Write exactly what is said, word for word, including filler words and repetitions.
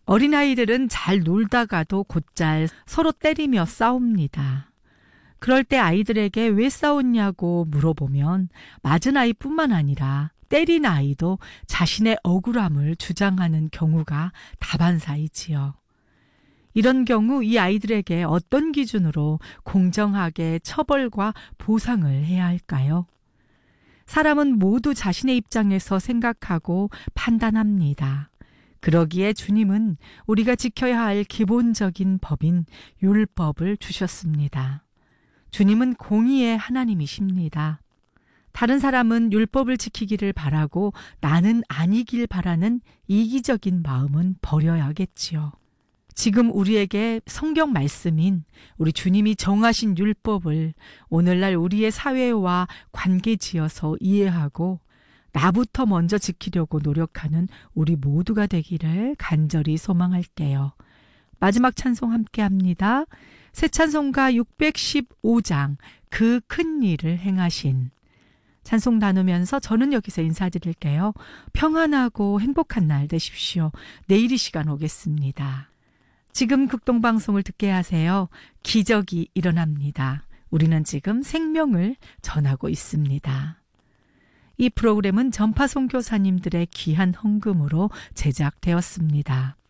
어린아이들은 잘 놀다가도 곧잘 서로 때리며 싸웁니다. 그럴 때 아이들에게 왜 싸웠냐고 물어보면 맞은 아이뿐만 아니라 때린 아이도 자신의 억울함을 주장하는 경우가 다반사이지요. 이런 경우 이 아이들에게 어떤 기준으로 공정하게 처벌과 보상을 해야 할까요? 사람은 모두 자신의 입장에서 생각하고 판단합니다. 그러기에 주님은 우리가 지켜야 할 기본적인 법인 율법을 주셨습니다. 주님은 공의의 하나님이십니다. 다른 사람은 율법을 지키기를 바라고 나는 아니길 바라는 이기적인 마음은 버려야겠지요. 지금 우리에게 성경 말씀인 우리 주님이 정하신 율법을 오늘날 우리의 사회와 관계지어서 이해하고 나부터 먼저 지키려고 노력하는 우리 모두가 되기를 간절히 소망할게요. 마지막 찬송 함께 합니다. 새 찬송가 육백십오 장 그 큰 일을 행하신. 찬송 나누면서 저는 여기서 인사드릴게요. 평안하고 행복한 날 되십시오. 내일 이 시간 오겠습니다. 지금 극동방송을 듣게 하세요. 기적이 일어납니다. 우리는 지금 생명을 전하고 있습니다. 이 프로그램은 전파 선교사님들의 귀한 헌금으로 제작되었습니다.